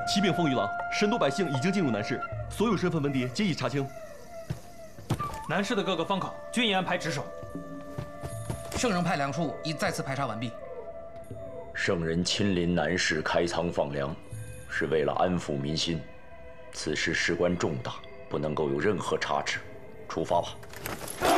启禀风雨郎，神都百姓已经进入南市，所有身份文牒皆已查清。 南市的各个方口均已安排值守。 圣人派两处已再次排查完毕。 圣人亲临南市开仓放粮，是为了安抚民心。此事事关重大，不能够有任何差池。出发吧。